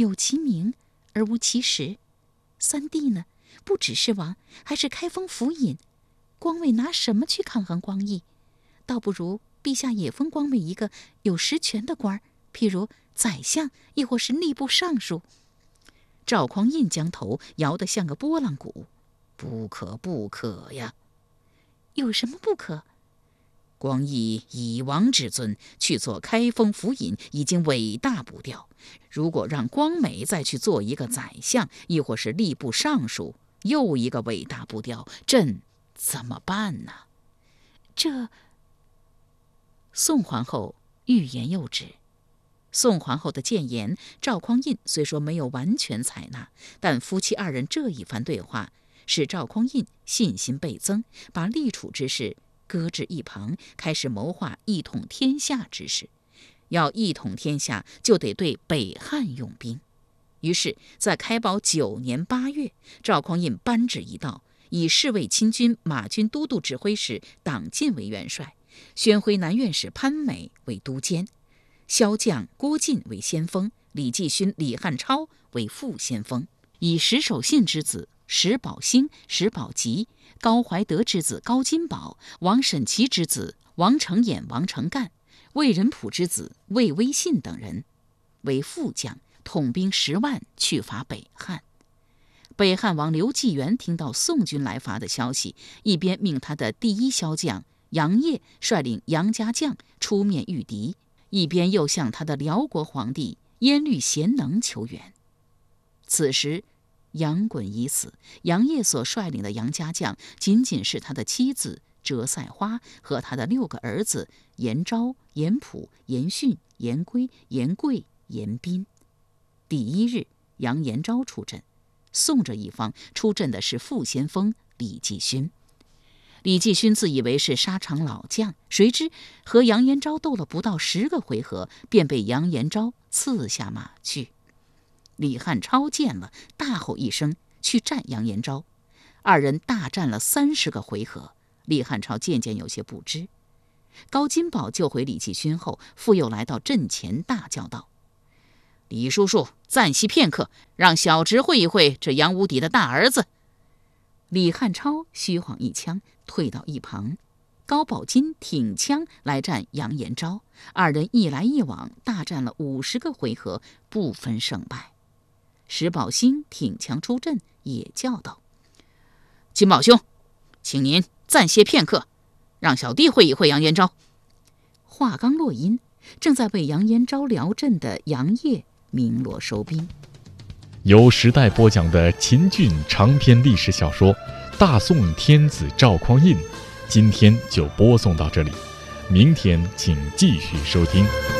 有其名而无其实。三弟呢，不只是王，还是开封府尹，光伟拿什么去抗衡光义？倒不如陛下也封光伟一个有实权的官儿，譬如宰相，亦或是吏部尚书。赵匡胤将头摇得像个拨浪鼓。不可不可呀！有什么不可？光义以王之尊去做开封府尹，已经伟大不掉。如果让光美再去做一个宰相，亦或是吏部尚书，又一个伟大不掉，朕怎么办呢？这……宋皇后欲言又止。宋皇后的谏言，赵匡胤虽说没有完全采纳，但夫妻二人这一番对话，使赵匡胤信心倍增，把立储之事搁置一旁，开始谋划一统天下之事。要一统天下，就得对北汉用兵。于是，在开宝9年8月，赵匡胤颁旨一道，以侍卫亲军马军都督指挥使党进为元帅，宣徽南院使潘美为都监，骁将郭晋为先锋，李继勋、李汉超为副先锋，以石守信之子石宝兴、石宝吉、高怀德之子高金宝、王审琦之子王承衍、王承干、魏仁溥之子魏威信等人为副将，统兵10万去伐北汉。北汉王刘继元听到宋军来伐的消息，一边命他的第一骁将杨业率领杨家将出面御敌，一边又向他的辽国皇帝耶律贤能求援。此时杨衮已死，杨业所率领的杨家将仅仅是他的妻子折赛花和他的6个儿子严昭、严溥、严训、严圭、严贵、严彬。第一日，杨延昭出阵，宋这一方出阵的是副先锋李继勋。李继勋自以为是沙场老将，谁知和杨延昭斗了不到10个回合，便被杨延昭刺下马去。李汉超见了，大吼一声，去战杨延昭。二人大战了30个回合，李汉超渐渐有些不知。高金宝救回李继勋后，复又来到阵前，大叫道：“李叔叔，暂息片刻，让小侄会一会这杨无敌的大儿子。”李汉超虚晃一枪，退到一旁。高宝金挺枪来战杨延昭，二人一来一往，大战了50个回合，不分胜败。石宝兴挺枪出阵，也叫道：“金宝兄，请您暂歇片刻，让小弟会一会杨延昭。”话刚落音，正在为杨延昭聊阵的杨业鸣锣收兵。 由时代播讲的秦俊长篇历史小说《大宋天子赵匡胤》，今天就播送到这里，明天请继续收听。